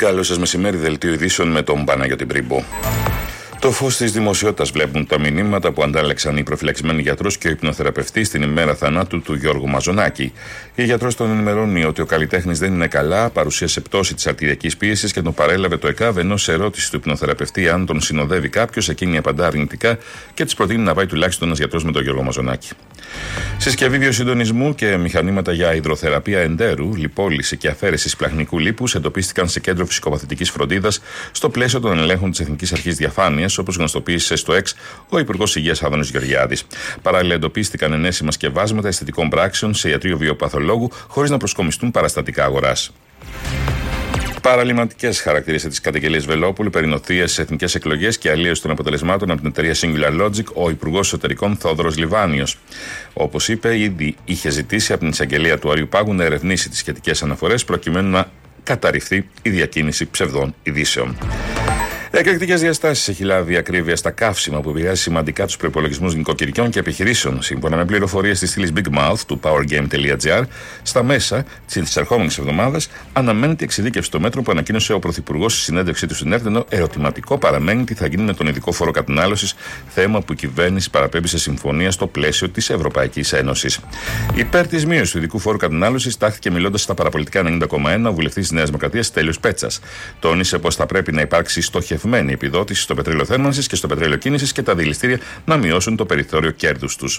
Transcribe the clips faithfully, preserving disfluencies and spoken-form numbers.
Καλό σας μεσημέρι, δελτίο ειδήσεων με τον Παναγιώτη Μπρίμπο. Το φως της δημοσιότητας βλέπουν τα μηνύματα που αντάλλαξαν οι προφυλαξημένοι γιατρός και ο υπνοθεραπευτής την ημέρα θανάτου του Γιώργου Μαζονάκη. Η γιατρός τον ενημερώνει ότι ο καλλιτέχνης δεν είναι καλά, παρουσίασε πτώση της αρτηριακής πίεσης και τον παρέλαβε το ΕΚΑΒ, ενώ σε ερώτηση του υπνοθεραπευτή αν τον συνοδεύει κάποιος, εκείνη απαντά αρνητικά και της προτείνει να πάει τουλάχιστον ένας γιατρός με τον Γιώργο Μαζονάκη. Συσκευή βιοσυντονισμού και μηχανήματα για υδροθεραπεία εντέρου, λιπόλυση και αφαίρεση πλαχνικού λίπους εντοπίστηκαν σε κέντρο φυσικοπαθητικής φροντίδας στο πλαίσιο των ελέγχων της Εθνικής Αρχής Διαφάνειας, όπως γνωστοποίησε στο X ο Υπουργός Υγείας Άδωνης Γεωργιάδης. Παράλληλα, εντοπίστηκαν ενέσιμα σκευάσματα αισθητικών πράξεων σε ιατρείο βιοπαθολόγου, χωρίς να προσκομιστούν παραστατικά αγοράς. Παραλυματικές χαρακτήρισε τις καταγγελίες Βελόπουλου περί νοθείας στις εθνικές εκλογές και αλλίωση των αποτελεσμάτων από την εταιρεία Singular Logic ο Υπουργός Εσωτερικών Θόδωρος Λιβάνιος. Όπως είπε, ήδη είχε ζητήσει από την εισαγγελία του Αριού Πάγου να ερευνήσει τις σχετικές αναφορές προκειμένου να καταρριφθεί η διακίνηση ψευδών ειδήσεων. Εκρηκτικές διαστάσεις έχει λάβει η ακρίβεια στα καύσιμα που επηρεάζει σημαντικά τους προϋπολογισμούς νοικοκυριών και επιχειρήσεων. Σύμφωνα με πληροφορίες της στήλης Big Mouth του powergame.gr, στα μέσα της ερχόμενης εβδομάδας αναμένεται η εξειδίκευση των μέτρων που ανακοίνωσε ο Πρωθυπουργός στη συνέντευξή του στην ΕΡΤ, ενώ ερωτηματικό παραμένει τι θα γίνει με τον ειδικό φόρο κατανάλωσης, θέμα που η κυβέρνηση παραπέμπει σε συμφωνία στο πλαίσιο της Ευρωπαϊκής Ένωσης. Υπέρ της μείωσης του ειδικού φόρου κατανάλωσης τάχθηκε μιλώντας στα παραπολιτικά ενενήντα κόμμα ένα ο βουλευτής της Νέας Δημοκρατίας Στέλιος Πέτσας. Τόνισε πως θα πρέπει να υπάρξει στοχευμένη επιδότηση στο πετρέλαιο θέρμανσης και στο πετρέλαιο κίνησης και τα δηληστήρια να μειώσουν το περιθώριο κέρδους τους.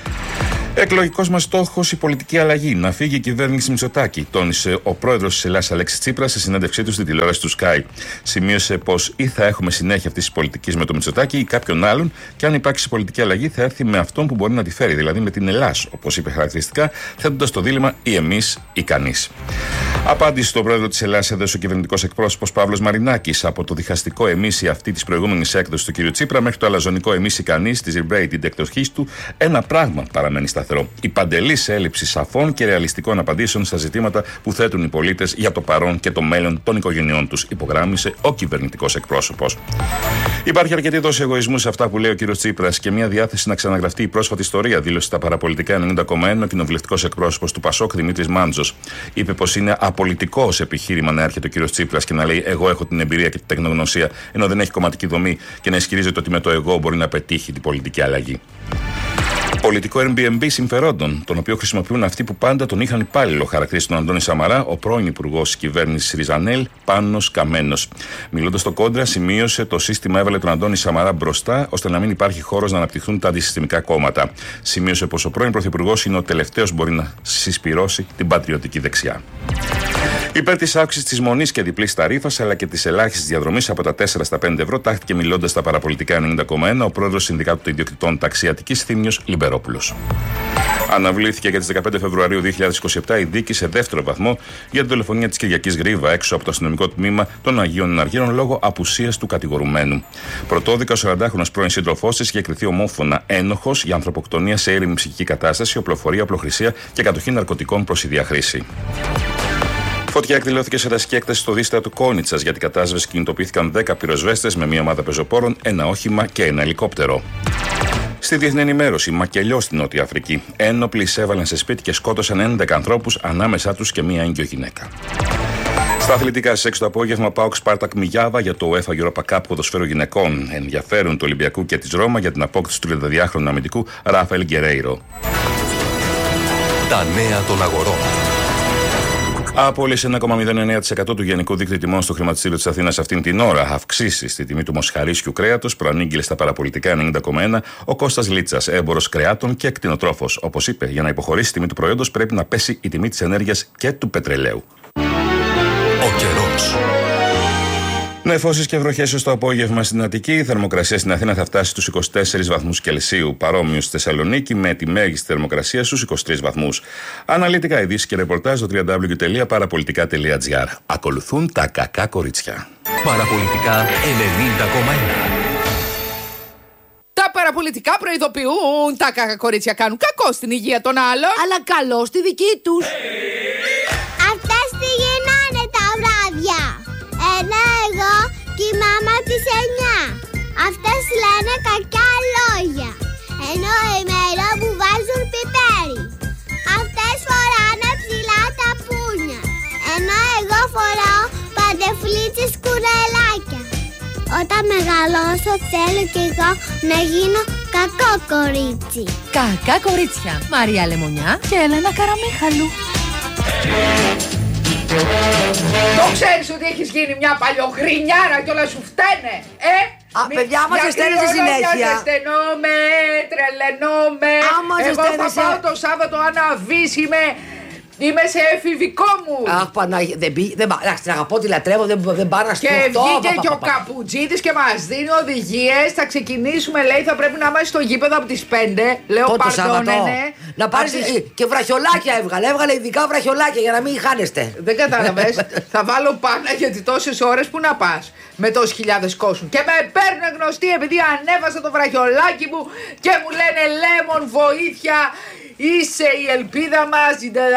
Εκλογικός μας στόχος η πολιτική αλλαγή. Να φύγει η κυβέρνηση Μητσοτάκη, τόνισε ο πρόεδρος της Ελλάδας Αλέξης Τσίπρας σε συνέντευξή του στην τηλεόραση του Sky. Σημείωσε πως ή θα έχουμε συνέχεια αυτής της πολιτικής με τον Μητσοτάκη ή κάποιον άλλον, και αν υπάρξει πολιτική αλλαγή θα έρθει με αυτόν που μπορεί να τη φέρει, δηλαδή με την Ελλάς, όπως είπε χαρακτηριστικά, θέτοντας το δίλημμα ή εμείς ή κανείς. Απάντηση στον πρόεδρο της Ελλάδας έδωσε ο κυβερνητικός εκπρόσωπος Παύλος Μαρινάκης. Από το διχαστικό εμείς ή αυτή της προηγούμενης έκδοσης του κ. Τσίπρα μέχρι το αλαζονικό εμείς ή κανείς της Rebrated εκδοχής του, ένα πράγμα παραμένει σταθερό. Η παντελής έλλειψη σαφών και ρεαλιστικών απαντήσεων στα ζητήματα που θέτουν οι πολίτες για το παρόν και το μέλλον των οικογενειών τους, υπογράμμισε ο κυβερνητικός εκπρόσωπος. Υπάρχει αρκετή δόση εγωισμού σε αυτά που λέει ο κ. Τσίπρας και μια διάθεση να ξαναγραφτεί η πρόσφατη ιστορία, δήλωσε στα παραπολιτικά ενενήντα κόμμα ένα ο κοινοβουλευτικός εκπρόσωπος του Πασόκ Δημήτρης Μάντζος. Είπε πως είναι απολυτικό ως επιχείρημα να έρχεται ο κ. Τσίπρας και να λέει: εγώ έχω την εμπειρία και την τεχνογνωσία, ενώ δεν έχει κομματική δομή, και να ισχυρίζεται ότι με το εγώ μπορεί να πετύχει την πολιτική αλλαγή. Πολιτικό Airbnb συμφερόντων, τον οποίο χρησιμοποιούν αυτοί που πάντα τον είχαν υπάλληλο, χαρακτήρισε τον Αντώνη Σαμαρά, ο πρώην υπουργός της κυβέρνησης Ριζανέλ, Πάνος Καμένος. Μιλώντας στο Κόντρα, σημείωσε το σύστημα έβαλε τον Αντώνη Σαμαρά μπροστά, ώστε να μην υπάρχει χώρος να αναπτυχθούν τα αντισυστημικά κόμματα. Σημείωσε πως ο πρώην πρωθυπουργός είναι ο τελευταίος που μπορεί να συσπυρώσει την πατριωτική δεξιά. Υπέρ της αύξησης της μονής και διπλής ταρίφας αλλά και της ελάχιστης διαδρομής από τα τέσσερα στα πέντε ευρώ, τάχθηκε μιλώντας στα παραπολιτικά ενενήντα κόμμα ένα ο πρόεδρος Συνδικάτου των Ιδιοκτητών Ταξιατικής Θήμιος Λιμπερόπουλος. Αναβλήθηκε για τις δεκαπέντε Φεβρουαρίου δύο χιλιάδες είκοσι επτά η δίκη σε δεύτερο βαθμό για την δολοφονία της Κυριακής Γρίβα έξω από το αστυνομικό τμήμα των Αγίων Εναργύρων λόγω απουσίας του κατηγορουμένου. Πρωτόδικα ο σαραντάχρονος πρώην σύντροφός της είχε κριθεί ομόφωνα ένοχος για ανθρωποκτονία σε ήρεμη ψυχική κατάσταση, οπλοφορία, οπλοχρησία και κατοχή ναρκωτικών προς ίδια χρήση. Φωτιά εκδηλώθηκε σε δασική έκταση στο δίστρα του Κόνιτσας. Για την κατάσβεση κινητοποιήθηκαν δέκα πυροσβέστες με μια ομάδα πεζοπόρων, ένα όχημα και ένα ελικόπτερο. Στη διεθνή ενημέρωση, μακελιό στη Νότια Αφρική. Ένοπλοι εισέβαλαν σε σπίτι και σκότωσαν έντεκα ανθρώπους, ανάμεσά τους και μία έγκυο γυναίκα. Στα αθλητικά, στις έξι το απόγευμα, ΠΑΟΚ Σπάρτακ Μιγιάβα για το UEFA Europa Cup ποδοσφαίρου γυναικών. Ενδιαφέρον του Ολυμπιακού και της Ρώμα για την απόκτηση του τριανταδυάχρονου αμυντικού Ράφαελ Γκερέιρο. Τα νέα των αγορών. Απόλυσε ένα κόμμα μηδέν εννέα τοις εκατό του γενικού δίκτυου τιμών στο χρηματιστήριο της Αθήνας αυτήν την ώρα. Αυξήσεις στη τιμή του μοσχαρίσιου κρέατος προανήγγειλε στα παραπολιτικά ενενήντα κόμμα ένα ο Κώστας Λίτσας, έμπορος κρεάτων και κτηνοτρόφος. Όπως είπε, για να υποχωρήσει η τιμή του προϊόντος πρέπει να πέσει η τιμή της ενέργειας και του πετρελαίου. Ο καιρός. Νεφώσεις και βροχές ως το απόγευμα στην Αττική. Η θερμοκρασία στην Αθήνα θα φτάσει στους είκοσι τέσσερις βαθμούς Κελσίου. Παρόμοιο στη Θεσσαλονίκη με τη μέγιστη θερμοκρασία στους είκοσι τρεις βαθμούς. Αναλυτικά ειδήσεις και ρεπορτάζ στο double-u double-u double-u τελεία παραπολιτικά τελεία τζι άρ. Ακολουθούν τα κακά κορίτσια. Παραπολιτικά ενενήντα κόμμα ένα. Τα παραπολιτικά προειδοποιούν. Τα κακά κορίτσια κάνουν κακό στην υγεία των άλλων, αλλά καλό στη δική τους. Αυτές τι γίνανε τα βράδια. Ένα εγώ και η μάμα της εννιά. Αυτές λένε κακιά λόγια, ενώ ημέρα που βάζουν πιπέρι. Αυτές φοράνε ψηλά τα πούνια, ενώ εγώ φοράω παντού πεντεφλίτσες κουρελάκια. Όταν μεγαλώσω θέλω κι εγώ να γίνω κακό κορίτσι. Κακά κορίτσια. Μαρία Λεμονιά και Έλενα Καραμίχαλου. Το ξέρεις ότι έχεις γίνει μια παλιοχρινιάρα και όλα σου φταίνε, ε? Α, Μη- παιδιά, άμα σε γιατί στέλνετε όλα συνέχεια. νιώθω, στενόμαι, τρελαινόμαι. Άμα σε Εγώ θα στέλνεσαι- πάω το Σάββατο αναβείς, είμαι, είμαι σε εφηβικό μου. Αχ, Πανάγια, δεν πει. Δεν, πα- εντάξει, την αγαπώ, τη λατρεύω, δεν, δεν πάω να Και σπουδώ. βγήκε πα, πα, και ο πα, πα. Καπουτζίδης και μας δίνει οδηγίες. Θα ξεκινήσουμε, λέει, θα πρέπει να είμαστε στο γήπεδο από τις πέντε. Λέω, Πότε το Σάββατο. παρδώνενε. Να πάρεις Από τις- ε, και βραχιολάκια έβγαλε. Έβγαλε ειδικά βραχιολάκια για να μην χάνεστε. Δεν κατάλαβες. Θα βάλω πάνα γιατί τόσες ώρες που να πας με τόσους χιλιάδες κόσμου. Και με παίρνουν γνωστοί επειδή ανέβασα το βραχιολάκι μου και μου λένε Λέμον, βοήθεια. Είσαι η ελπίδα μας.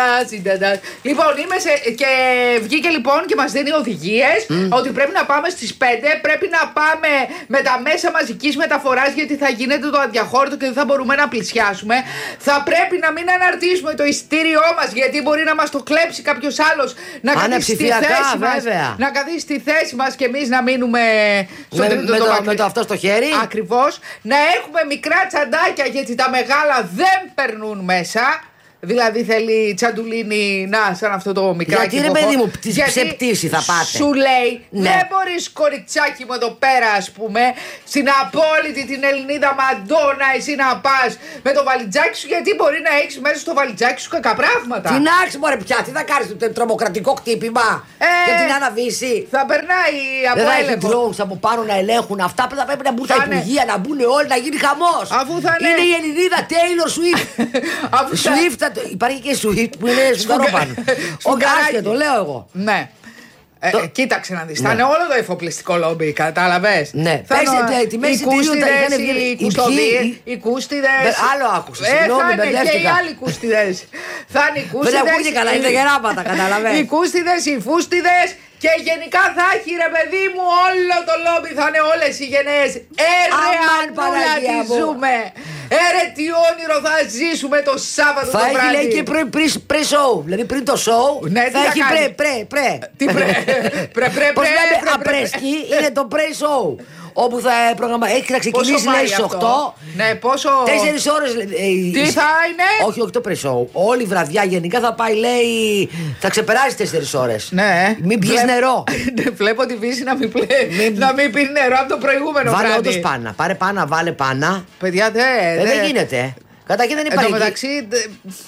Λοιπόν, είμαι σε... και βγήκε λοιπόν και μας δίνει οδηγίες ότι πρέπει να πάμε στις πέντε. Πρέπει να πάμε με τα μέσα μαζικής μεταφοράς γιατί θα γίνεται το αδιαχώρητο και δεν θα μπορούμε να πλησιάσουμε. Θα πρέπει να μην αναρτήσουμε το εισιτήριό μας γιατί μπορεί να μας το κλέψει κάποιος άλλος. Να καθίσει στη ψηφιακά, θέση μας. βέβαια. Να καθίσει στη θέση μας και εμείς να μείνουμε στο Με, τρίτο με, το το, μακρι- με το αυτό στο χέρι. Ακριβώς. Να έχουμε μικρά τσαντάκια γιατί τα μεγάλα δεν περνούν μέσα. Δηλαδή θέλει τσαντουλίνι, να, σαν αυτό το μικράκι. Γιατί, ρε που παιδί έχω. μου, τις Γιατί ψεπτήσει θα πάτε. Σου λέει, Ναι. δεν μπορείς κοριτσάκι μου εδώ πέρα, ας πούμε, στην απόλυτη την Ελληνίδα Μαντόνα, εσύ να πας με το βαλιτζάκι σου, γιατί μπορεί να έχεις μέσα στο βαλιτζάκι σου κακά πράγματα. Τι να έχεις μωρέ πια, τι θα κάνεις το τρομοκρατικό χτύπημα Ε, και την αναβίση. Θα περνάει από Δεν θα έχει έλεγχο. drones από πάνω να ελέγχουν αυτά. Θα πρέπει να μπουν τα Θα είναι. υπουργεία, να μπουν όλοι, να γίνει χαμός. Αφού θα είναι. Είναι η Ελληνίδα Taylor Swift. Αφού θα- Swift, θα το- υπάρχει και Swift που είναι σφουγγαρόπανο. Ο Σφουγγαράκι. το λέω εγώ. Ναι. Ε, Το- ε, κοίταξε να δεις, θα Ναι. είναι όλο το εφοπλιστικό λόμπι, κατάλαβες. Ναι. Θα Πες, είναι ε, τιμές οι εισιτηρίων τα κούστιδες, είχαν βγει- οι οι κουστοδίες, ποιοι- οι κούστιδες. Μπε- άλλο άκουσα, Ε, συγγνώμη, θα είναι και οι μπερδεύτηκα. άλλοι κούστιδες. Θα είναι οι Δεν κούστιδες. ακούγεται καλά, είναι γεράματα, καταλαβες. Οι κούστιδες, οι φούστιδες. Και γενικά θα έχει ρε παιδί μου όλο το λόμπι, θα είναι όλες οι γενναίες. Έρε Αμάν, Ανούλα Παναγία τι μου. ζούμε. Έρε τι όνειρο θα ζήσουμε το Σάββατο Θα το έχει βράδυ. λέει και pre-show. Δηλαδή πριν το show Ναι, θα τι θα έχει κάνει? πρέ, πρέ, πρέ. Τι πρέ, πρέ, πρέ, Πώς πρέ, λέμε πρέ, πρέ, απρέσκι, είναι το pre-show. Όπου θα προγραμμα... έχει να ξεκινήσει Πόσο λέει Ναι, πάει στις αυτό? οκτώ. Ναι, πόσο. Τέσσερις ώρες. Τι θα είναι? Όχι, όχι το pre-show. Όλη η βραδιά γενικά θα πάει, λέει. Θα ξεπεράσει τέσσερις ώρες. Ναι. Μην πιεις Βλέπ- νερό. Ναι, βλέπω τη Βύση να μην, πλέ... Μην- να μην πίνει νερό από το προηγούμενο Βάλε βράδυ. όντως πάνα. Πάρε πάνα, βάλε πάνα. Παιδιά, δε, Ε, δε. δεν γίνεται. Καταρχήν δεν Εν υπάρχει. τω μεταξύ. δε-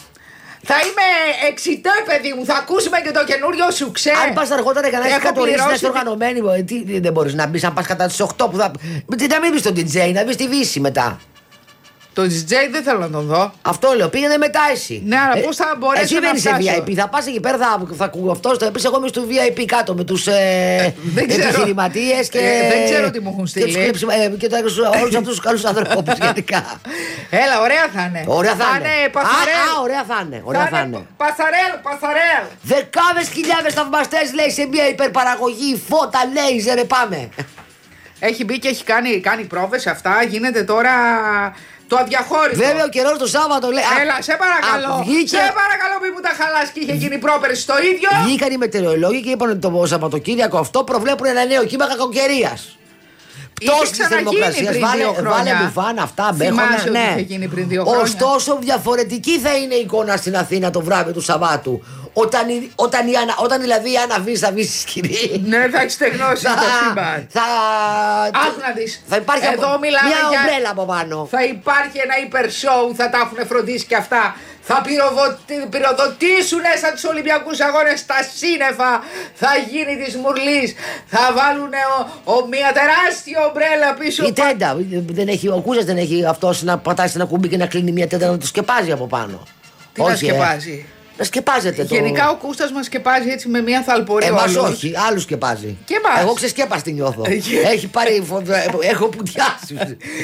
Θα είμαι εξητέ, παιδί μου. Θα ακούσουμε και το καινούριο σου ξέ. Αν πα αργότερα και να έχει Έχω κατορίσει, να πληρώσει είσαι τη- οργανωμένη, ε, τι, δεν μπορεί να μπει. Αν πα κατά τι οκτώ που θα. Τι να μην μπει στον ντι τζέι, να μπει στη Βύση μετά. Το ντι τζέι δεν θέλω να τον δω. Αυτό λέω, πήγαινε μετά εσύ. Ναι, αλλά πώς θα μπορέσω εσύ να δεν είσαι φτάσω? βι άι πι. Θα πα εκεί πέρα, θα, θα ακούω αυτό, θα πει εγώ είμαι στο βι άι πι κάτω με του ε, δεν ξέρω. επιχειρηματίε και. Ε, δεν ξέρω τι μου έχουν στείλει. Και, τους, ε, και όλου αυτού του καλού ανθρώπου γενικά. Έλα, ωραία θα είναι. Ωραία θα, είναι. Α, πασαρέλ. α, ωραία θα είναι. Ωραία θα είναι. Πασαρέλ, πασαρέλ. Δεκάδε χιλιάδε θαυμαστέ λέει σε μια υπερπαραγωγή. Φώτα, λέιζερ, πάμε. Έχει μπει και έχει κάνει, κάνει πρόβες αυτά. Γίνεται τώρα το αδιαχώρητο. Βέβαια ο καιρό το Σάββατο λέει. α, Έλα, σε παρακαλώ. α, βγήκε- Σε παρακαλώ, μη μου τα χαλάς και είχε γίνει πρόπερση το ίδιο. Βγήκαν οι μετεωρολόγοι και είπαν ότι το Σαββατοκύριακο αυτό προβλέπουν ένα νέο κύμα κακοκαιρία. Πτώση τη ξαναγίνει θερμοκρασία. πριν Βάλε, δύο χρόνια. βάλε μπουφάν αυτά, μπέχονα. Θυμάσαι ότι Ναι. είχε γίνει πριν δύο χρόνια. Ωστόσο, διαφορετική θα είναι η εικόνα στην Αθήνα το βράδυ του Σαββάτου. Όταν, η- όταν, η, Άννα- όταν δηλαδή η Άννα Βύση θα βγει στη σκηνή. Ναι, θα έχει στεγνώσει το σύμπαν. θα, Άκου να δεις. θα υπάρχει Εδώ από, μιλάμε μια για- ομπρέλα από πάνω. Θα υπάρχει ένα υπερσόου, θα τα έχουν φροντίσει και αυτά. Θα πυροβοτι- πυροδοτήσουν σαν τους Ολυμπιακούς Αγώνες στα σύννεφα. Θα γίνει της Μουρλής. Θα βάλουν ο, μια τεράστια ομπρέλα πίσω. Η τέντα. Δεν έχει, ο Κούζας δεν έχει αυτός να πατάσει ένα κουμπί και να κλείνει μια τέντα να το σκεπάζει από πάνω. Τι να Όχι, ε. σκεπάζει. Να σκεπάζεται το. Γενικά ο Κούστας μας σκεπάζει έτσι με μια θαλπορή. Εμάς όλους. όχι, άλλους σκεπάζει. Και εμάς. Εγώ ξεσκέπαστη νιώθω. Ε, Έχει πάρει. φο- Έχω πουτιάσει.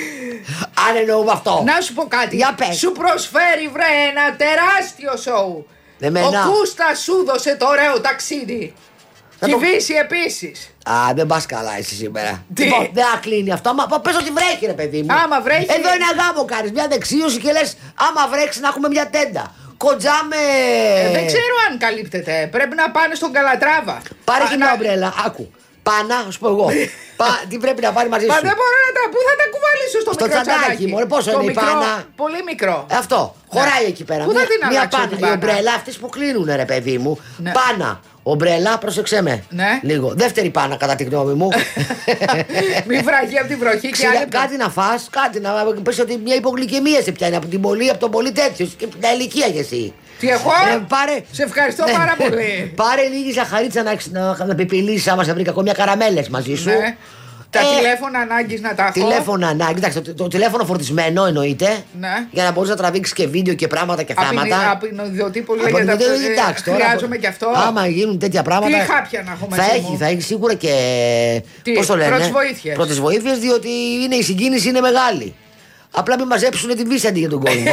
Αν εννοούμε αυτό. Να σου πω κάτι. Για πες. Σου προσφέρει βρε ένα τεράστιο σοου. Εμένα. Ο Κούστας σου δώσε το ωραίο ταξίδι. Θα Και το- η Βύση επίσης. Α, δεν πα καλά εσύ σήμερα. Τι? Λοιπόν, δεν θα κλείνει αυτό. Μα πες ότι βρέχει, ρε παιδί μου. Άμα βρέχει- Εδώ ένα γάμο κάνει, μια δεξίωση και λε: άμα βρέξει να έχουμε μια τέντα. κοντζάμε. Ε, δεν ξέρω αν καλύπτεται. Πρέπει να πάνε στον Καλατράβα. Πάρε Α, και να- μια ομπρέλα. Άκου. Πάνα, σου πω εγώ. Πα, τι πρέπει να πάρει μαζί Μα σου. δεν μπορώ να τα. Πού θα τα κουβαλήσω στο, Στο μικρό τσαντάκι, τσαντάκι. μωρέ, πόσο Το είναι η μικρό, πάνα? Πολύ μικρό. Ε, Αυτό. Χωράει εκεί πέρα. Πού θα Μια- την μια αλλάξω πάνα. την Η πάνα? ομπρέλα, αυτές που κλείνουν, ρε παιδί μου. Ναι. Πάνα. Ομπρέλα, πρόσεξε με. Ναι. Λίγο. Δεύτερη πάνα, κατά τη γνώμη μου. Μην βραγεί από την βροχή και Ξυλιά, άλλη. κάτι να φας, κάτι να πες ότι μια υπογλυκαιμία σε πιάνει από την πολύ, από τον πολύ τέτοιο. Και τα ηλικία κι εσύ. Τι εγώ? Ε, πάρε... Σε ευχαριστώ Ναι. πάρα πολύ. Πάρε λίγη ζαχαρίτσα να, να, να πιπιλήσεις άμα σε βρήκα ακόμα μια καραμέλες μαζί σου. Ναι. Τα Ε, τηλέφωνα ανάγκη να τα έχω. Τηλέφωνα ανάγκη. Εντάξει, το, το τηλέφωνο φορτισμένο εννοείται. Ναι. Για να μπορείς να τραβήξεις και βίντεο και πράγματα και θέματα. Από την ιδιωτήπολη Από για τα την ιδιωτική, ε, εντάξει, τώρα, χρειάζομαι και αυτό. Άμα γίνουν τέτοια πράγματα. Τι χάπια να έχω θα μαζί έχει, μου? θα έχει σίγουρα και. Τι, Πώς το λένε. πρώτες βοήθειες. Πρώτες βοήθειες, διότι είναι, η συγκίνηση είναι μεγάλη. Απλά μην μαζέψουν τη βύση αντί για τον κόσμο.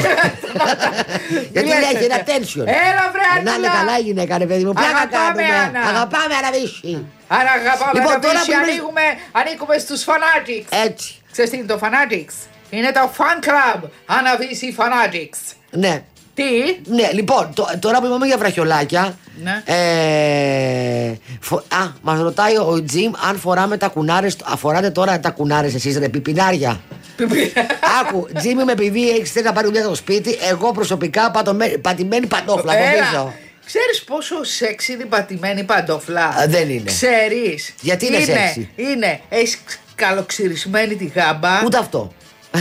Γιατί λέτε, έχει ένα τε- tension. Έλα, βρε, Να είναι Άντουλα. καλά η γυναίκα, ρε παιδί μου. Πλάκα Αγαπάμε, κάνουμε. Άννα. Αγαπάμε, Αναβύση. Άρα αγαπάμε Λοιπόν, να τώρα πεις, που είμαι- ανοίγουμε, ανοίγουμε στους Fanatics. Έτσι. Ξέρεις τι είναι το Fanatics? Είναι το fan club Αναβίση Fanatics. Ναι. Τι? Ναι, λοιπόν, τω- τώρα που είπαμε για βραχιολάκια. Ναι. Ε, φο- α, μας ρωτάει ο Τζιμ αν φοράμε τα κουνάρες. Αφοράτε τώρα τα κουνάρες εσείς, ρε πιπινάρια. Άκου, Τζίμι, με επειδή έχεις θέλει να πάρει δουλειά στο σπίτι, εγώ προσωπικά πατωμέ- πατημένη παντόφλα από Έλα. πίσω. Ξέρεις πόσο σεξι είναι η πατημένη παντόφλα? Α, δεν είναι. Ξέρεις. Γιατί είναι σεξι? Είναι. Έχεις καλοξυρισμένη τη γάμπα. Ούτε αυτό.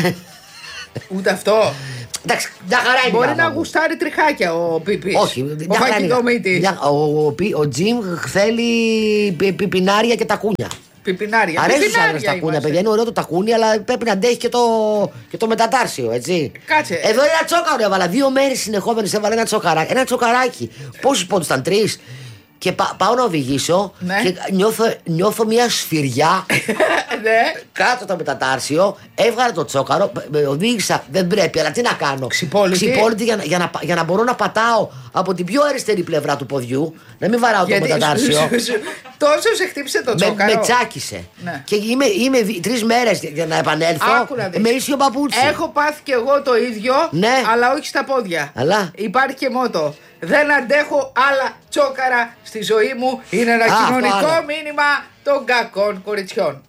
Ούτε αυτό. Εντάξει, μια χαρά είναι. η Μπορεί γάμα να μου. γουστάρει τριχάκια ο Πίπης. Όχι, Ο μια χαρά είναι. Βακιδομήτης. Μια- Ο, ο, Πι- ο Τζιμ θέλει πι- πιπινάρια και τακούνια. Πιπινάρια. Αρέσει στους Πιπινάρια άντρες τα τακούνια, είμαστε. παιδιά. Είναι ωραίο το τακούνι, αλλά πρέπει να αντέχει και το, και το μετατάρσιο, έτσι. Κάτσε. Εδώ είναι ένα τσόκαρο έβαλα. Δύο μέρες συνεχόμενες έβαλα ένα τσοκαράκι. Ένα τσοκαράκι. Πόσους πόντους ήταν, τρεις. Και πα- πάω να οδηγήσω Ναι. και νιώθω, νιώθω μια σφυριά Ναι. κάτω το μετατάρσιο. Έβγαλα το τσόκαρο. με οδήγησα. Δεν πρέπει, αλλά τι να κάνω. Ξυπόλυτη. Ξυπόλυτη για, να- για, να, για να μπορώ να πατάω από την πιο αριστερή πλευρά του ποδιού. Να μην βαράω το Γιατί μετατάρσιο. σου- σου- τόσο σε χτύπησε το Με, τσόκαρο. με τσάκισε. Ναι. Και είμαι, είμαι τρει μέρε για να επανέλθω. Άκου να δεις. Με ίσιο παπούτσι. Έχω πάθει κι εγώ το ίδιο, Ναι. αλλά όχι στα πόδια. Αλλά? Υπάρχει και μότο. Δεν αντέχω άλλα τσόκαρα στη ζωή μου. Είναι ένα Α, αυτό κοινωνικό άλλο. μήνυμα των κακών κοριτσιών.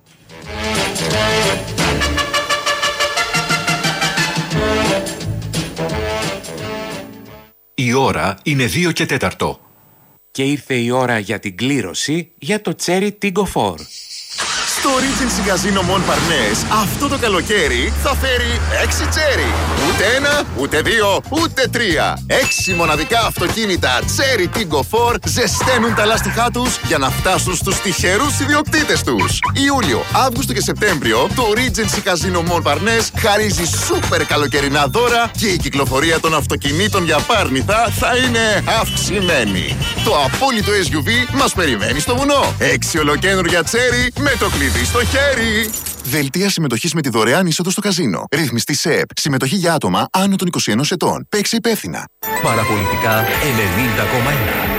Η ώρα είναι δύο και τέταρτο. Και ήρθε η ώρα για την κλήρωση για το Cherry Tiggo φορ. Στο Regency Casino Mon Parnes αυτό το καλοκαίρι θα φέρει έξι τσέρι. Ούτε ένα, ούτε δύο, ούτε τρία. Έξι μοναδικά αυτοκίνητα Cherry Tiggo φορ ζεσταίνουν τα λάστιχά τους για να φτάσουν στους τυχερούς ιδιοκτήτες τους. Ιούλιο, Αύγουστο και Σεπτέμβριο το Regency Casino Mon Parnes χαρίζει σούπερ καλοκαιρινά δώρα και η κυκλοφορία των αυτοκινήτων για Πάρνηθα θα είναι αυξημένη. Το απόλυτο ες γιου βι μας περιμένει στο βουνό. Έξι ολοκαίνουργια τσέρι με το κλειδί στο χέρι. Δελτία συμμετοχής με τη δωρεάν είσοδο στο καζίνο. Ρύθμιστη ΣΕΠ. Συμμετοχή για άτομα άνω των είκοσι ενός ετών. Παίξε υπεύθυνα. Παραπολιτικά ενενήντα κόμμα ένα.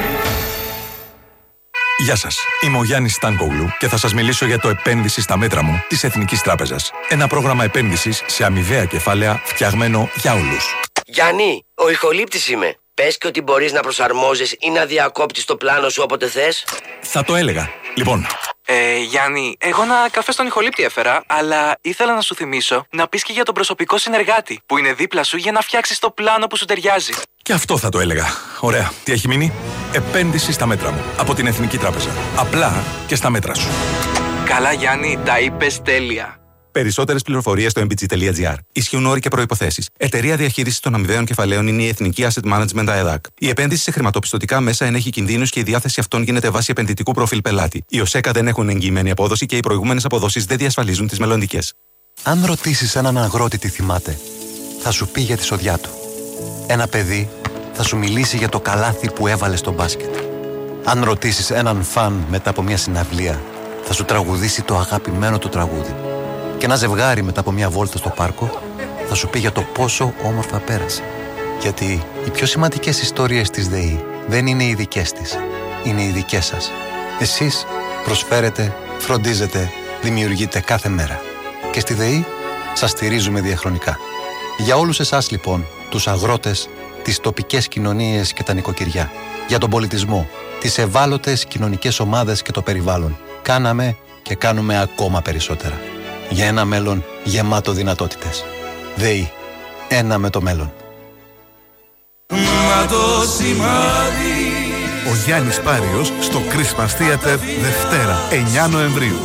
Γεια σας, είμαι ο Γιάννης Στάνκογλου και θα σας μιλήσω για το επένδυση στα μέτρα μου της Εθνικής Τράπεζας. Ένα πρόγραμμα επένδυσης σε αμοιβαία κεφάλαια φτιαγμένο για όλους. Γιάννη, ο ηχολήπτης είμαι. Πες και ότι μπορείς να προσαρμόζεις ή να διακόπτεις το πλάνο σου όποτε θες. Θα το έλεγα. Λοιπόν, Ε, Γιάννη, εγώ ένα καφέ στον ηχολήπτη έφερα, αλλά ήθελα να σου θυμίσω να πεις και για τον προσωπικό συνεργάτη που είναι δίπλα σου για να φτιάξεις το πλάνο που σου ταιριάζει. και αυτό θα το έλεγα. Ωραία, τι έχει μείνει? Επένδυση στα μέτρα μου από την Εθνική Τράπεζα. Απλά και στα μέτρα σου. Καλά, Γιάννη, τα είπες τέλεια. Περισσότερες πληροφορίες στο εμ μπι τζι τελεία τζι άρ. Ισχύουν όροι και προϋποθέσεις. Εταιρεία διαχείρισης των αμοιβαίων κεφαλαίων είναι η Εθνική Asset Management ΑΕΔΑΚ. Η επένδυση σε χρηματοπιστωτικά μέσα ενέχει κινδύνους και η διάθεση αυτών γίνεται βάσει επενδυτικού προφίλ πελάτη. Οι ΟΣΕΚΑ δεν έχουν εγγυημένη απόδοση και οι προηγούμενες αποδόσεις δεν διασφαλίζουν τις μελλοντικές. Αν ρωτήσεις έναν αγρότη τι θυμάται, θα σου πει για τη σοδιά του. Ένα παιδί θα σου μιλήσει για το καλάθι που έβαλε στο μπάσκετ. Αν ρωτήσεις έναν φαν μετά από μια συναυλία, θα σου τραγουδήσει το αγαπημένο του τραγούδι. Και ένα ζευγάρι μετά από μια βόλτα στο πάρκο θα σου πει για το πόσο όμορφα πέρασε. Γιατί οι πιο σημαντικές ιστορίες της ΔΕΗ δεν είναι οι δικές της, είναι οι δικές σας. Εσείς προσφέρετε, φροντίζετε, δημιουργείτε κάθε μέρα. Και στη ΔΕΗ σας στηρίζουμε διαχρονικά. Για όλους εσάς λοιπόν, τους αγρότες, τη τις τοπικές κοινωνίες και τα νοικοκυριά, για τον πολιτισμό, τις ευάλωτες κοινωνικές ομάδες και το περιβάλλον. Κάναμε και κάνουμε ακόμα περισσότερα. Για ένα μέλλον γεμάτο δυνατότητες. ΔΕΗ. Ένα με το μέλλον. Ο Γιάννης Πάριος στο Christmas Theater Δευτέρα, εννιά Νοεμβρίου.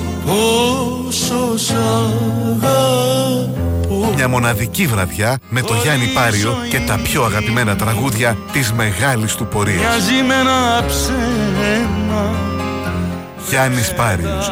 Μια μοναδική βραδιά με το Γιάννη Πάριο και τα πιο αγαπημένα τραγούδια της μεγάλης του πορείας. Γιάννης Πάριος.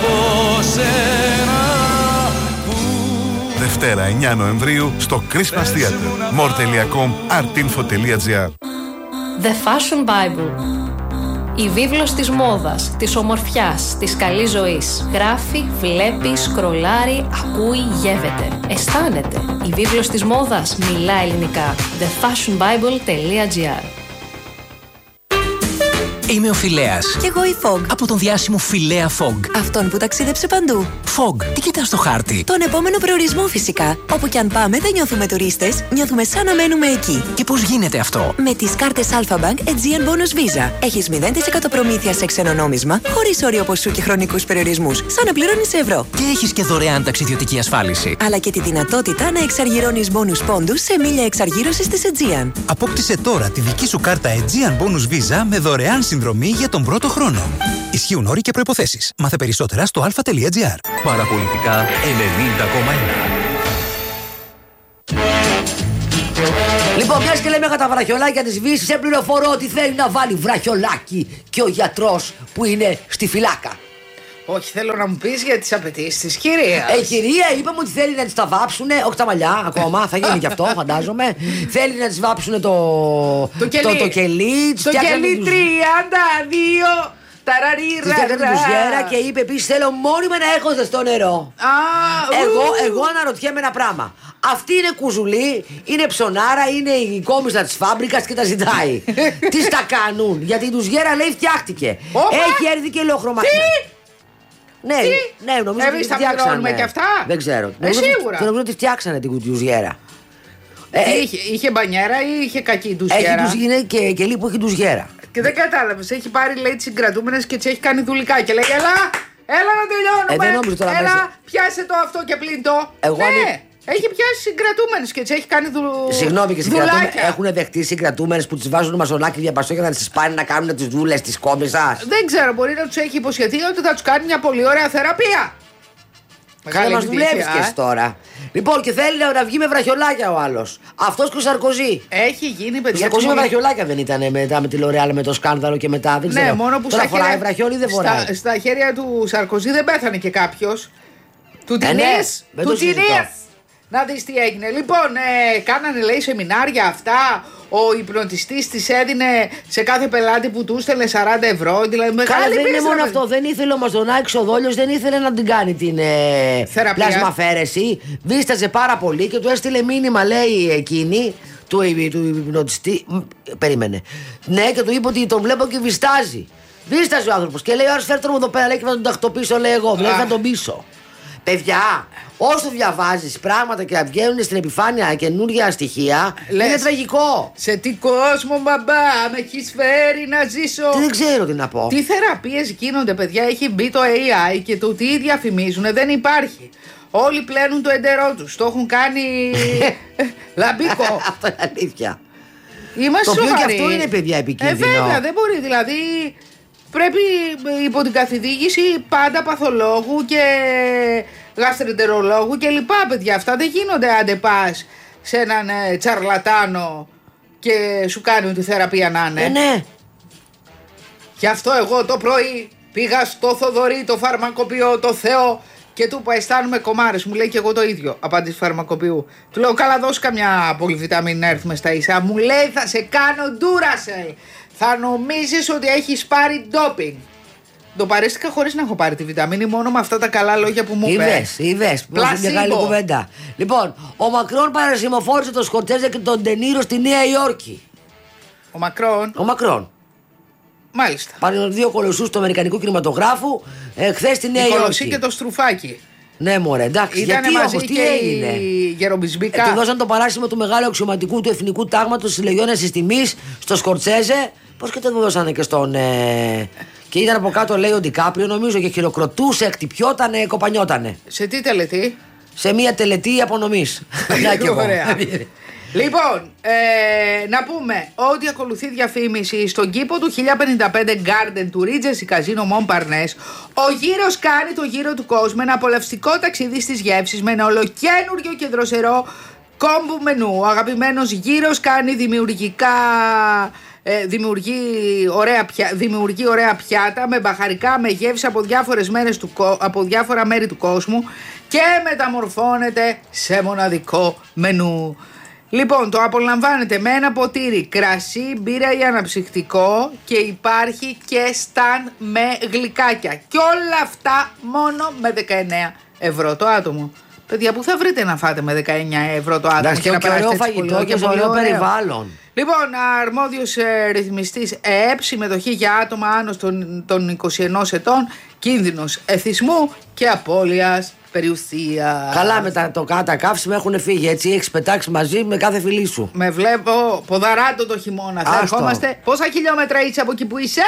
Δευτέρα εννιά Νοεμβρίου στο Christmas Theater. more τελεία com, artinfo τελεία gr. The Fashion Bible. Η βίβλος της μόδας, της ομορφιάς, της καλής ζωής. Γράφει, βλέπει, σκρολάρει, ακούει, γεύεται. Αισθάνεται. Η βίβλος της μόδας μιλά ελληνικά. the fashion bible τελεία gr. Είμαι ο Φιλέας. Κι εγώ η Fog. Από τον διάσημο Φιλέα Fog. Αυτόν που ταξίδεψε παντού. Fog, τι κοιτάς στο χάρτη? Τον επόμενο προορισμό φυσικά. Όπου κι αν πάμε δεν νιώθουμε τουρίστες, νιώθουμε σαν να μένουμε εκεί. Και πώς γίνεται αυτό? Με τις κάρτες Alpha Bank Aegean Bonus Visa. Έχεις μηδέν τοις εκατό προμήθεια σε ξένο νόμισμα, χωρίς όριο ποσού και χρονικούς περιορισμούς, σαν να πληρώνεις ευρώ. Και έχεις και δωρεάν ταξιδιωτική ασφάλιση. Αλλά και τη δυνατότητα να εξαργυρώνεις bonus πόντους σε μίλια εξαργύρωσης της Aegean. Απόκτησε τώρα τη δική σου κάρτα Aegean Bonus Visa με δωρεάν συνδρομή για τον πρώτο χρόνο. Ισχύουν όροι και προϋποθέσεις. Μάθε περισσότερα στο αλφα τελεία τζι αρ. Παραπολιτικά ενενήντα κόμμα ένα. Λοιπόν, μιας και λέμε για τα βραχιολάκια της Βύσης, σε πληροφορώ ότι θέλει να βάλει βραχιολάκι και ο γιατρός που είναι στη φυλάκα. Όχι, θέλω να μου πεις για τις απαιτήσεις της κυρίας. Ε, κυρία, είπαμε ότι θέλει να τις τα βάψουνε, όχι τα μαλλιά ακόμα, θα γίνει και αυτό, φαντάζομαι. Θέλει να τις βάψουνε το. Το κελί. Το, το κελί, το κελί τριάντα δύο. Ταραρίρα. Την τουζιέρα και είπε επίσης θέλω μόνιμα να έχω ζεστό νερό. Α, εγώ, εγώ αναρωτιέμαι ένα πράγμα. Αυτή είναι κουζουλή, είναι ψωνάρα, είναι η κόμιστα της φάμπρικας και τα ζητάει. Τι τα κάνουν, γιατί η τουζιέρα λέει φτιάχτηκε. Όπα. Έχει έρθει και λοχρωματικά. Ναι, ναι, νομίζω ότι τη φτιάξανε. Και αυτά. Δεν ξέρω. Ε, σίγουρα. Νομίζω ότι φτιάξανε την τουζιέρα. Ε, είχε, είχε μπανιέρα ή είχε κακή τουζιέρα? Έχει είναι και κελί που έχει τουζιέρα. Και δεν κατάλαβες, έχει πάρει λέει τις συγκρατούμενες και τις έχει κάνει δουλικά και λέει έλα, έλα να τελειώνουμε, ε, δεν νόμιζω τώρα έλα μέσα. πιάσε το αυτό και πλύν το. Εγώ ναι, αν... έχει πιάσει συγκρατούμενες και τις έχει κάνει δουλ... Συγγνώμη και συγκρατούμενες, έχουν δεχτεί συγκρατούμενες που τις βάζουν μαζονάκι διαπαστό για να τις πάνε να κάνουν τις δούλες της κόμισας? Δεν ξέρω, μπορεί να τους έχει υποσχεθεί ότι θα τους κάνει μια πολύ ωραία θεραπεία. Καλά μας δουλεύεις και εσύ τώρα. Λοιπόν, και θέλει να βγει με βραχιολάκια ο άλλος. Αυτός και ο Σαρκοζή. Έχει γίνει παιδιά. Ο Σαρκοζή με βραχιολάκια δεν ήταν μετά με τη Λορεάλ με το σκάνδαλο και μετά. Δεν ξέρω. Ναι, μόνο που τώρα στα φοράει χέρια... βραχιόλι δεν φοράει. Στα, στα χέρια του Σαρκοζή δεν πέθανε και κάποιος. Του ε, Τινής. Ναι, του Τινής. Να δεις τι έγινε. Λοιπόν, ε, κάνανε λέει σεμινάρια αυτά. Ο υπνοτιστής της έδινε σε κάθε πελάτη που του στέλνε σαράντα ευρώ. Δηλαδή, καλά, δεν είναι μόνο αυτό. Δεν ήθελε ο Μαζονάκης ο Δόλιος, δεν ήθελε να την κάνει την ε, πλασμαφέρεση. Βίσταζε πάρα πολύ και του έστειλε μήνυμα, λέει εκείνη, του, του υπνοτιστή. Περίμενε. Ναι, και του είπε ότι τον βλέπω και βιστάζει. Βίσταζε ο άνθρωπος και λέει: Άρα φέρτε μου εδώ πέρα, λέει, και θα τον τακτοποιήσω, λέει εγώ. Δηλαδή θα τον πείσω. Παιδιά, όσο διαβάζεις πράγματα και βγαίνουν στην επιφάνεια καινούργια στοιχεία, λες, είναι τραγικό. Σε τι κόσμο, μπαμπά, με έχεις φέρει να ζήσω. Τι δεν ξέρω τι να πω. Τι θεραπείες γίνονται, παιδιά, έχει μπει το έι άι και το τι διαφημίζουν δεν υπάρχει. Όλοι πλένουν το εντερό τους, το έχουν κάνει λαμπίκο. Αυτό είναι αλήθεια. Είμαστε το οποίο σοβαροί. Και αυτό είναι, παιδιά, επικίνδυνο. Ε, βέβαια, δεν μπορεί, δηλαδή. Πρέπει υπό την καθοδήγηση πάντα παθολόγου και γαστρεντερολόγου και λοιπά, παιδιά. Αυτά δεν γίνονται άντε πας σε έναν ε, τσαρλατάνο και σου κάνουν τη θεραπεία να είναι. Ε, ναι. Γι' αυτό εγώ το πρωί πήγα στο Θοδωρή, το φαρμακοποιό, το Θεό και του είπα αισθάνομαι κομμάρες. Μου λέει και εγώ το ίδιο, απάντηση φαρμακοποιού. Του λέω καλά δώσ' καμιά πολυβιταμίνη να έρθουμε στα ίσα. Μου λέει θα σε κάνω ντούρασελ. Θα νομίζεις ότι έχεις πάρει ντόπινγκ. Το παρέστηκα χωρίς να έχω πάρει τη βιταμίνη, μόνο με αυτά τα καλά λόγια που μου είπε. Είδες, είδες. Μεγάλη κουβέντα. Λοιπόν, ο Μακρόν παρασημοφόρησε τον Σκορτσέζε και τον Ντενίρο στη Νέα Υόρκη. Ο Μακρόν. Ο Μακρόν. Μάλιστα. Πάνε δύο κολοσσούς του Αμερικανικού κινηματογράφου ε, χθες στη Νέα Υόρκη. Η κολοσσή και το στρουφάκι. Ναι, μωρέ, εντάξει. Ήτανε γιατί μαζί όμως, τι και έγινε. οι γερομπισμπίκα. Ε, του δώσαν το παράσημο του μεγάλου αξιωματικού του εθνικού τάγματος στις Λεγιώνες της Τιμής, στο Σκορτσέζε. Πώς και το δώσανε και στον. Ε... Και ήταν από κάτω, λέει, ο Ντικάπριο, νομίζω, και χειροκροτούσε, χτυπιότανε, κοπανιότανε. Σε τι τελετή? Σε μια τελετή απονομής. Ωραία. Λοιπόν, ε, να πούμε ότι ακολουθεί διαφήμιση στον κήπο του χίλια πενήντα πέντε Garden του Regency Casino Montparnasse. Ο γύρος κάνει το γύρο του κόσμου, ένα απολαυστικό ταξίδι στις γεύσεις με ένα ολοκένουργιο και δροσερό κόμπου μενού. Ο αγαπημένος γύρος κάνει δημιουργικά... Ε, δημιουργεί, ωραία πια, δημιουργεί ωραία πιάτα με μπαχαρικά, με γεύση από, διάφορες μέρες του, από διάφορα μέρη του κόσμου και μεταμορφώνεται σε μοναδικό μενού. Λοιπόν, το απολαμβάνετε με ένα ποτήρι κρασί, μπύρα ή αναψυκτικό και υπάρχει και σταν με γλυκάκια. Και όλα αυτά μόνο με δεκαεννέα ευρώ το άτομο. Παιδιά, πού θα βρείτε να φάτε με δεκαεννέα ευρώ το άτομο? Εντάξει, και, και ωραίο φαγητό και σε ωραίο περιβάλλον. Λοιπόν, αρμόδιος ε, ρυθμιστής ΕΕΠ, συμμετοχή για άτομα άνω των, των είκοσι ενός ετών, κίνδυνος εθισμού και απώλειας περιουσίας. Καλά, με τα, το, τα καύσιμα έχουν φύγει, έτσι έχεις πετάξει μαζί με κάθε φιλή σου. Με βλέπω ποδαράτο το χειμώνα. Θα ερχόμαστε. Πόσα χιλιόμετρα είσαι από εκεί που είσαι?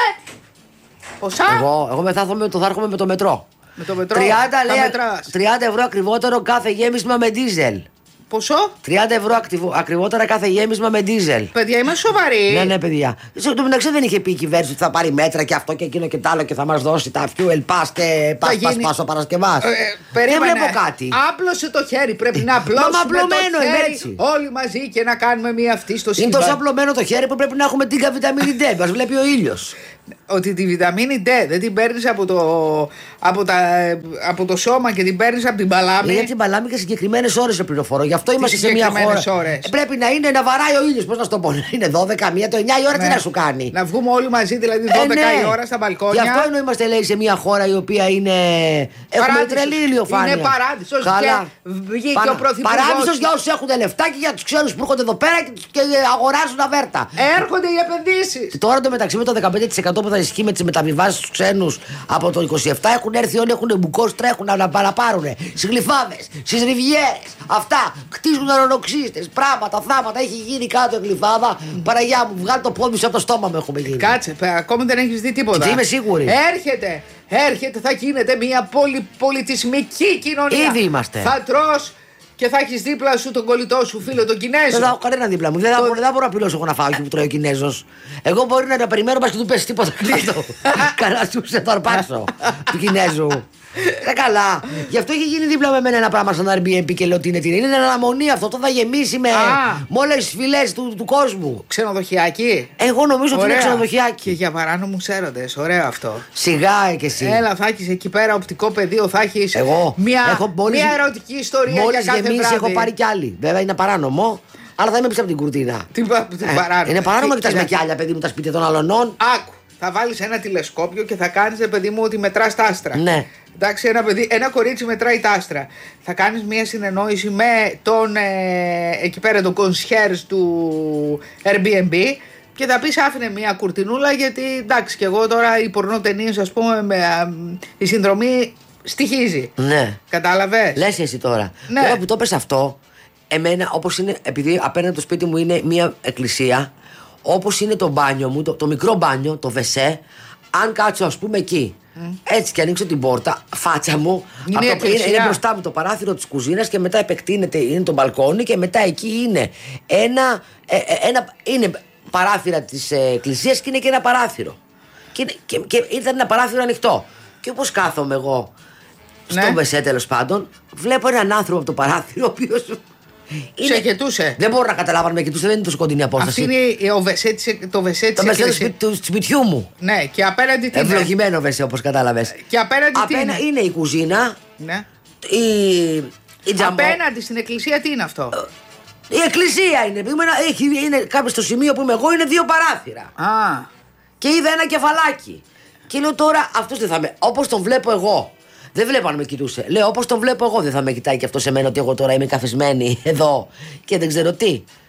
Πόσα? Εγώ, εγώ μετά θα, το, θα έρχομαι με το μετρό. Με το μετρό. τριάντα, λέει, τριάντα ευρώ ακριβότερο κάθε γέμισμα με ντίζελ. Πόσο? τριάντα ευρώ ακτιβο, ακριβότερα κάθε γέμισμα με ντίζελ. Παιδιά, είμαι σοβαρή. Ναι, ναι, παιδιά. Στο μεταξύ δεν είχε πει η κυβέρνηση ότι θα πάρει μέτρα και αυτό και εκείνο και τ' άλλο και θα μας δώσει τα fuel pass και πας πας πας ο Παρασκευάς. Ε, περίμενε. Δεν βλέπω κάτι. Άπλωσε το χέρι. Πρέπει να απλώσουμε Μα απλωμένο το χέρι έτσι. όλοι μαζί και να κάνουμε μία αυτή στο σύμπαν. Είναι τόσο απλωμένο το χέρι που πρέπει να έχουμε την βιταμίνη D. Μας βλέπει ο ήλιος. Ότι τη βιταμίνη D δεν την παίρνεις από το, από, τα, από το σώμα και την παίρνεις από την παλάμη. Για την παλάμη και συγκεκριμένες ώρες σε πληροφορώ. Γι' αυτό είμαστε σε μια χώρα. Ώρες. Ε, πρέπει να είναι να βαράει ο ήλιος. Πώς να σου το πω, είναι δώδεκα, μία, το εννιά η ώρα, ναι. Τι να σου κάνει. Να βγούμε όλοι μαζί, δηλαδή δώδεκα ε, ναι. η ώρα στα μπαλκόνια. Γι' αυτό ενώ είμαστε, λέει, σε μια χώρα η οποία είναι. Έχουμε τρελή ηλιοφάνεια. Είναι παράδεισος. Καλά. Βγήκε Παρα... ο πρωθυπουργός. Παράδεισος για όσους έχουν λεφτά και για τους ξένους που έρχονται εδώ πέρα και αγοράζουν αβέρτα. Έρχονται οι επενδύσεις. Τώρα το μεταξύ με το δεκαπέντε τοις εκατό που θα ισχύει με τις μεταβιβάσεις στους ξένους από το είκοσι επτά έχουν έρθει όλοι, έχουν μπουκώσει, τρέχουν να παραπάρουν στις γλυφάδες, στις ριβιέρες. Αυτά χτίζουν αερονοξύστες, πράγματα, θάματα. Έχει γίνει κάτω η γλυφάδα. Mm. Παραγιά μου, βγάλει το πόδι σου από το στόμα μου έχουμε γίνει. Κάτσε, ακόμη δεν έχεις δει τίποτα. Τι είμαι σίγουρη. Έρχεται, έρχεται, θα γίνεται μια πολυπολιτισμική κοινωνία. Ήδη είμαστε. Θα τρως και θα έχεις δίπλα σου τον κολλητό σου φίλο, τον Κινέζο. Δεν θα έχω κανένα δίπλα μου. Δεν θα, το... δεν θα μπορώ να πληρώσω εγώ να φάω εκεί που τρώει ο Κινέζος. Εγώ μπορεί να τα περιμένω, μα και του πέσει τίποτα κάτω. Καλά, σου σε το αρπάξω του Κινέζου. Ε, καλά. Γι' αυτό έχει γίνει δίπλα με μένα ένα πράγμα σαν Airbnb και λέω ότι είναι τι είναι. Είναι αναμονή αυτό. Το θα γεμίσει με, με όλες τις φυλές του, του κόσμου. Ξενοδοχειακή. Εγώ νομίζω ότι είναι ξενοδοχειακή. Και για παράνομους έρωτες. Ωραίο αυτό. Σιγά και εσύ. Έλα, θα έχεις εκεί πέρα οπτικό πεδίο. Θα έχεις εγώ μια, έχω μόλις, μια ερωτική ιστορία μόλις για κάθε γεμίσει, βράδυ. Έχω πάρει κι άλλη. Βέβαια είναι παράνομο. Αλλά θα είμαι πίσω από την κουρτίνα. Τι, τι παράνομο. Είναι παράνομο και τα σμεκιάλια, παιδί μου, τα σπίτια των αλωνών. Άκου. Θα βάλεις ένα τηλεσκόπιο και θα κάνεις, παιδί μου, ότι μετράς τα άστρα. Ναι. Εντάξει, ένα, παιδί, ένα κορίτσι μετράει τα άστρα. Θα κάνεις μια συνεννόηση με τον ε, εκεί πέρα τον concierge του Airbnb και θα πεις άφηνε μια κουρτινούλα γιατί εντάξει και εγώ τώρα οι πορνοτενίες ας πούμε με, α, η συνδρομή στοιχίζει. Ναι. Κατάλαβες. Λες εσύ τώρα. Ναι. Τώρα που το πες αυτό, εμένα όπως είναι, επειδή απέναντι το σπίτι μου είναι μια εκκλησία, όπως είναι το μπάνιο μου, το, το μικρό μπάνιο, το βεσέ, αν κάτσω ας πούμε εκεί, mm. έτσι και ανοίξω την πόρτα, φάτσα μου, είναι, από το, είναι, είναι μπροστά μου το παράθυρο της κουζίνας και μετά επεκτείνεται, είναι το μπαλκόνι και μετά εκεί είναι ένα, ε, ε, ένα είναι παράθυρα της ε, εκκλησίας και είναι και ένα παράθυρο. Και, και, και ήταν ένα παράθυρο ανοιχτό. Και όπως κάθομαι εγώ στο ναι. βεσέ τέλος πάντων, βλέπω έναν άνθρωπο από το παράθυρο, ο οποίος. Είναι... Σε χετούσε. Δεν μπορώ να καταλάβω αν με χετούσε, δεν είναι τόσο κοντινή απόσταση. Αυτή είναι ο βεσέ της, το βεσέ της το βεσέ του σπιτιού μου. Ναι, και απέναντι τι. Ευλογημένο βεσέ, όπως κατάλαβες. Και απέναντι τι είναι. είναι η κουζίνα. Ναι. Η, η τζαμπό... Απέναντι στην εκκλησία τι είναι αυτό. Η εκκλησία είναι. Έχει, είναι κάποιο στο σημείο που είμαι εγώ είναι δύο παράθυρα. Α. Και είδα ένα κεφαλάκι. Και λέω τώρα αυτός δεν θα με. Όπως τον βλέπω εγώ. Δεν βλέπω αν με κοιτούσε. Λέω όπως τον βλέπω εγώ, δεν θα με κοιτάει και αυτό σε μένα ότι εγώ τώρα είμαι καθισμένη εδώ και δεν ξέρω τι.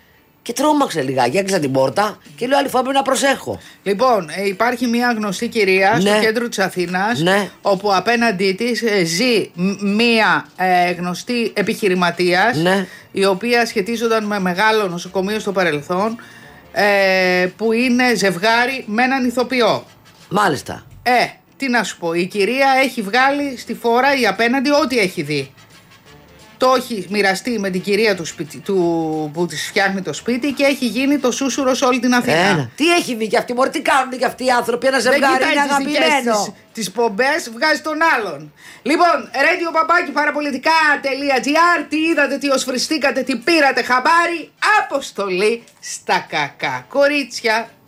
Και τρόμαξε λιγάκι. Έκλεισα την πόρτα και λέω άλλη φορά πρέπει να προσέχω. Λοιπόν, ε, υπάρχει μια γνωστή κυρία Ναι. στο κέντρο της Αθήνας, Ναι. όπου απέναντί της ε, ζει μ- μια ε, γνωστή επιχειρηματίας, Ναι. η οποία σχετίζονταν με μεγάλο νοσοκομείο στο παρελθόν, ε, που είναι ζευγάρι με έναν ηθοποιό. Μάλιστα. Ε, τι να σου πω, η κυρία έχει βγάλει στη φόρα η απέναντι ό,τι έχει δει. Το έχει μοιραστεί με την κυρία του, σπίτι, του που της φτιάχνει το σπίτι και έχει γίνει το σούσουρο σε όλη την Αθήνα. Ένα. Τι έχει δει και αυτοί, μωρέ, τι κάνουν και αυτοί οι άνθρωποι, ένα ζευγάρι είναι αγαπημένο. Τις πομπές βγάζει τον άλλον. Λοιπόν, radio παπάκι παραπολιτικά.gr. Τι είδατε, τι οσφριστήκατε, τι πήρατε χαμπάρι. Αποστολή στα κακά κορίτσια.